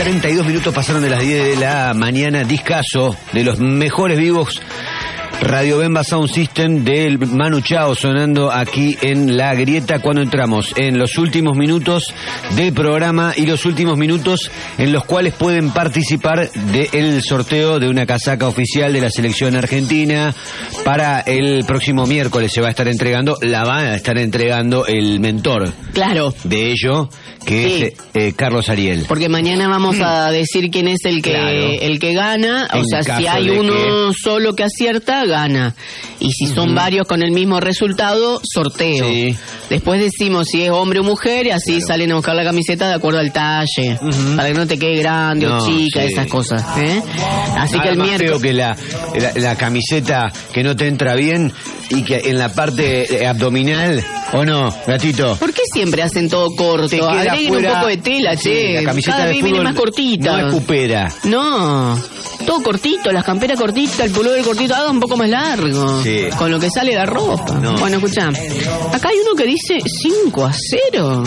32 minutos pasaron de las 10 de la mañana. Discazo de los mejores vivos. Radio Bemba Sound System del Manu Chao sonando aquí en La Grieta cuando entramos en los últimos minutos del programa y los últimos minutos en los cuales pueden participar del sorteo de una casaca oficial de la selección argentina. Para el próximo miércoles se va a estar entregando, la va a estar entregando el mentor. Claro. De ello, que es Carlos Ariel. Porque mañana vamos a decir quién es el que gana. O sea, si hay uno solo que acierta, gana. Y si son varios con el mismo resultado, sorteo. Sí. Después decimos si es hombre o mujer y así salen a buscar la camiseta de acuerdo al talle. Para que no te quede grande o chica, esas cosas. Así que el miércoles... Creo que la camiseta que no te entra bien y que en la parte abdominal... ¿O no, gatito? ¿Por qué siempre hacen todo corto? Agreguen un poco de tela, che. La camiseta cada vez viene más cortita. No es pupera. No, todo cortito, las camperas cortitas, el pullover cortito, haga un poco más largo. Sí. Con lo que sale la ropa. No. Bueno, escuchá. Acá hay uno que dice 5-0.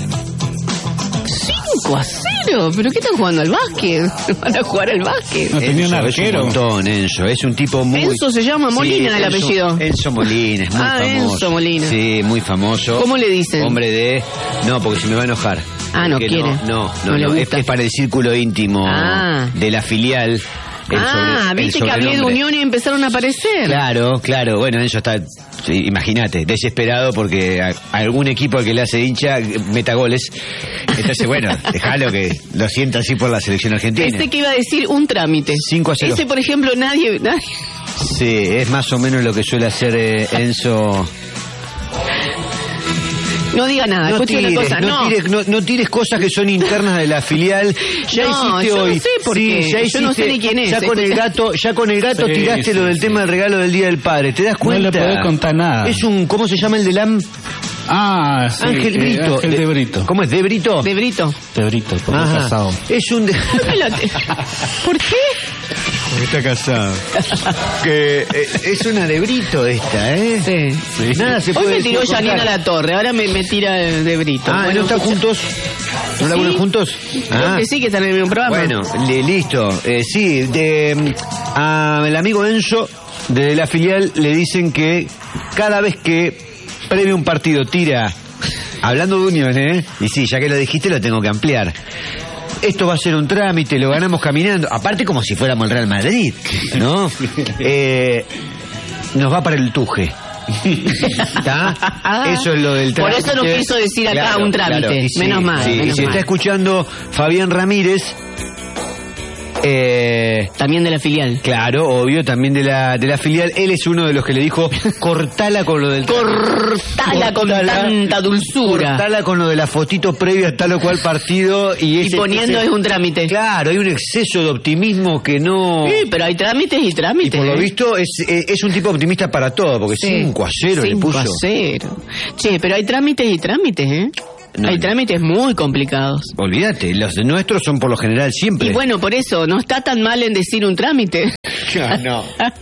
5-0, ¿pero qué están jugando al básquet? ¿Van a jugar al básquet? No tenía un arquero. Es un montón, Enzo. Es un tipo muy... Enzo se llama Molina, el apellido. Enzo Molina, es muy famoso. Enzo Molina. Sí, muy famoso. ¿Cómo le dicen? Hombre de... No, porque se me va a enojar. No quiere. No, es para el círculo íntimo de la filial. Viste que hablé de Unión y empezaron a aparecer. Claro. Bueno, Enzo está, imagínate, desesperado porque algún equipo al que le hace hincha meta goles. Entonces, bueno, déjalo que lo sienta así por la selección argentina. Pensé que iba a decir un trámite. 5-0. Ese, por ejemplo, nadie... Sí, es más o menos lo que suele hacer Enzo... No diga nada, escuche una cosa. No tires cosas que son internas de la filial. Ya hiciste hoy. No sé por qué. Yo no sé ni quién es. Ya con el gato tiraste lo del tema del regalo del Día del Padre. ¿Te das cuenta? No le podés contar nada. Es ¿cómo se llama el del AM? Sí. Ángel Brito. Ángel de Brito. ¿Cómo es? ¿De Brito? De Brito. De Brito, porque está casado. Es un... ¿Por qué? Porque está casado. Que es una de Brito esta, ¿eh? Sí. Nada se puede decir. Hoy me tiró Janina La Torre, ahora me tira de Brito. Bueno, ¿no están juntos? ¿No laburan juntos? Creo que sí, que están en el mismo programa. Bueno, listo. Sí, al amigo Enzo de la filial le dicen que cada vez que previo un partido tira, hablando de Unión, y sí, ya que lo dijiste lo tengo que ampliar. Esto va a ser un trámite, lo ganamos caminando. Aparte como si fuéramos el Real Madrid, ¿no? Nos va para el Tuje. ¿Está? Eso es lo del trámite. Por eso no quiso decir acá un trámite. Sí, menos mal. Sí. Se está escuchando Fabián Ramírez. También de la filial. Claro, obvio, también de la filial. Él es uno de los que le dijo, cortala con lo del... Cortala con tanta dulzura. Cortala con lo de la fotito previa a tal o cual partido. Y poniendo es un trámite. Claro, hay un exceso de optimismo que no... Sí, pero hay trámites y trámites. Y por lo visto es un tipo optimista para todo, porque 5-0 le puso. 5-0. Che, pero hay trámites y trámites, hay trámites muy complicados. Olvídate, los de nuestros son por lo general siempre. Y bueno, por eso, no está tan mal en decir un trámite. No.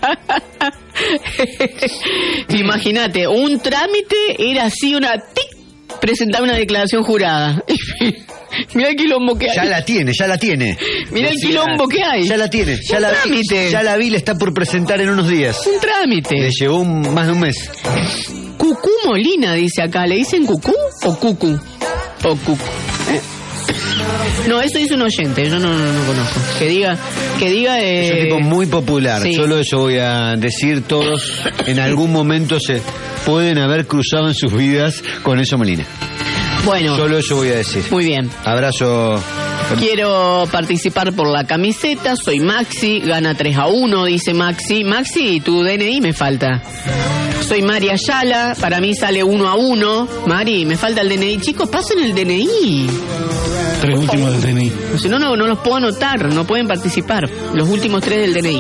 Imagínate, un trámite era así presentar una declaración jurada. Mirá el quilombo que hay. Ya la tiene. Mirá el quilombo que hay. Ya la tiene. Ya la vi, la está por presentar en unos días. Un trámite. Le llevó más de un mes. Cucú Molina, dice acá. ¿Le dicen Cucú o Cucu? O Cucu. No, eso dice un oyente, yo no conozco. Que diga es un tipo muy popular, solo eso voy a decir. Todos en algún momento se pueden haber cruzado en sus vidas con Enzo Molina. Bueno, solo eso voy a decir. Muy bien. Abrazo. Quiero participar por la camiseta, soy Maxi, gana 3-1, dice Maxi. Maxi, tu DNI me falta. Soy Mari Ayala, para mí sale 1-1. Mari, me falta el DNI. Chicos, pasen el DNI. 3 últimos del DNI. Si no los puedo anotar, no pueden participar. Los últimos 3 del DNI.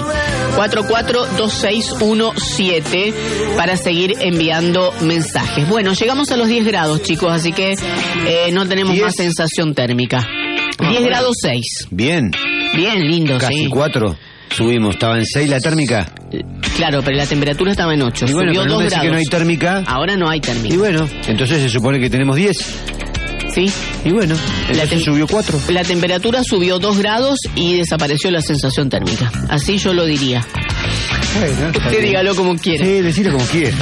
442617 para seguir enviando mensajes. Bueno, llegamos a los 10 grados, chicos, así que no tenemos más sensación térmica. 10 grados 6. Bien. Bien, lindo, Casi 4. Subimos, estaba en 6 la térmica. Claro, pero la temperatura estaba en 8. Y bueno, subió pero 2 no grados. Que no hay térmica. Ahora no hay térmica. Y bueno, entonces se supone que tenemos 10. ¿sí? Y bueno, subió 4. La temperatura subió 2 grados y desapareció la sensación térmica. Así yo lo diría. Bueno, usted dígalo como quiera. Sí, decirlo como quiera.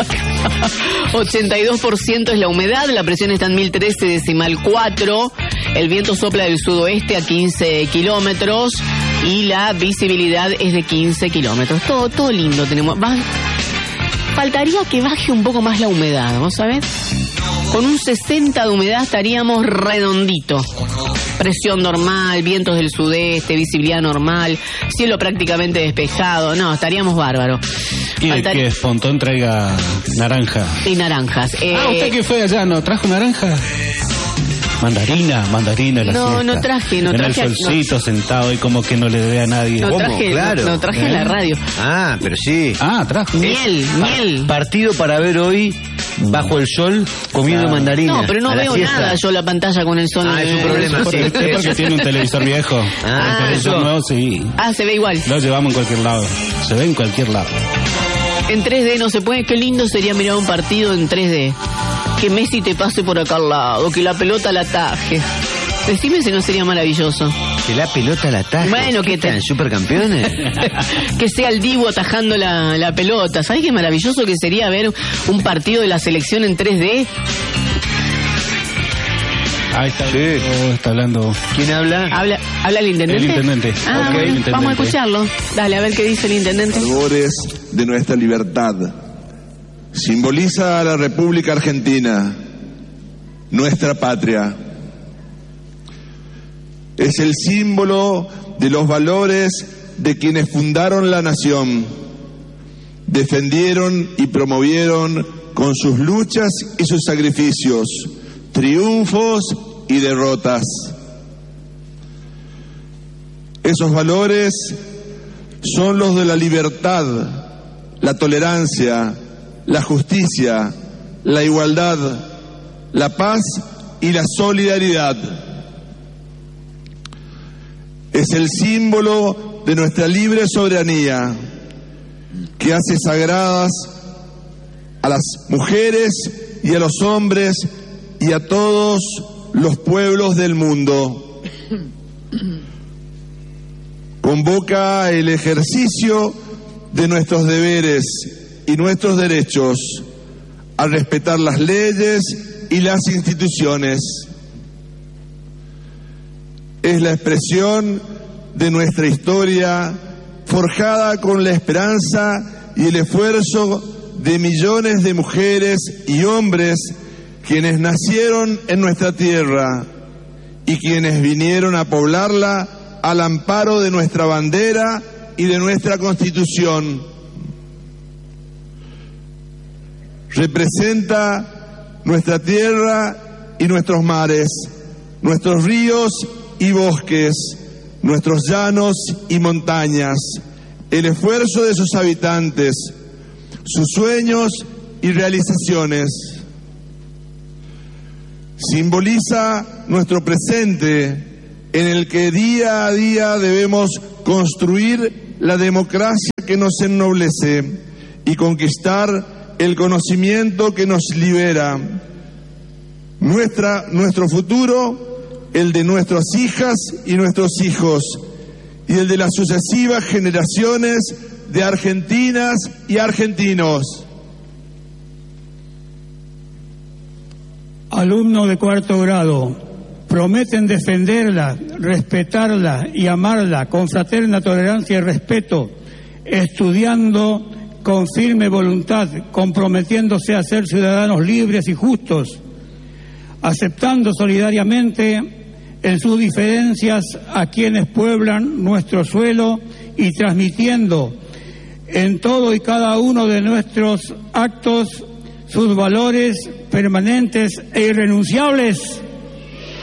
82% es la humedad, la presión está en 1013,4. El viento sopla del sudoeste a 15 kilómetros y la visibilidad es de 15 kilómetros. Todo lindo tenemos. Faltaría que baje un poco más la humedad, ¿vos sabés? Con un 60 de humedad estaríamos redonditos. Presión normal, vientos del sudeste, visibilidad normal, cielo prácticamente despejado. No, estaríamos bárbaros. Y el que Pontón traiga naranja. Y naranjas. ¿Usted que fue allá no trajo naranja? Mandarina la no, siesta. No traje. En el solcito sentado y como que no le dé a nadie. No traje, claro. No traje en la radio. Ah, pero sí. Trajo. Miel. Partido para ver hoy bajo el sol comiendo mandarina. No, pero no veo nada yo la pantalla con el sol. Es un problema. Porque tiene un televisor viejo. El televisor nuevo sí. Se ve igual. Lo llevamos en cualquier lado. Se ve en cualquier lado. En 3D no se puede. Qué lindo sería mirar un partido en 3D. Que Messi te pase por acá al lado, que la pelota la ataje. Decime si no sería maravilloso. Que la pelota la ataje. Bueno, que están supercampeones. Que sea el Dibu atajando la pelota. ¿Sabes qué maravilloso que sería ver un partido de la selección en 3D? Ahí está, sí. Está hablando. ¿Quién habla? ¿Habla el intendente? El intendente. Okay. Bueno, vamos a escucharlo. Dale, a ver qué dice el intendente. Valores de nuestra libertad. Simboliza a la República Argentina, nuestra patria. Es el símbolo de los valores de quienes fundaron la nación, defendieron y promovieron con sus luchas y sus sacrificios, triunfos y derrotas. Esos valores son los de la libertad, la tolerancia, la justicia, la igualdad, la paz y la solidaridad. Es el símbolo de nuestra libre soberanía que hace sagradas a las mujeres y a los hombres y a todos los pueblos del mundo. Convoca el ejercicio de nuestros deberes y nuestros derechos, a respetar las leyes y las instituciones. Es la expresión de nuestra historia, forjada con la esperanza y el esfuerzo de millones de mujeres y hombres quienes nacieron en nuestra tierra y quienes vinieron a poblarla al amparo de nuestra bandera y de nuestra Constitución. Representa nuestra tierra y nuestros mares, nuestros ríos y bosques, nuestros llanos y montañas, el esfuerzo de sus habitantes, sus sueños y realizaciones. Simboliza nuestro presente, en el que día a día debemos construir la democracia que nos ennoblece y conquistar el conocimiento que nos libera. Nuestro futuro, el de nuestras hijas y nuestros hijos, y el de las sucesivas generaciones de argentinas y argentinos. Alumnos de 4º grado, prometen defenderla, respetarla y amarla con fraterna tolerancia y respeto, estudiando con firme voluntad, comprometiéndose a ser ciudadanos libres y justos, aceptando solidariamente en sus diferencias a quienes pueblan nuestro suelo y transmitiendo en todo y cada uno de nuestros actos sus valores permanentes e irrenunciables.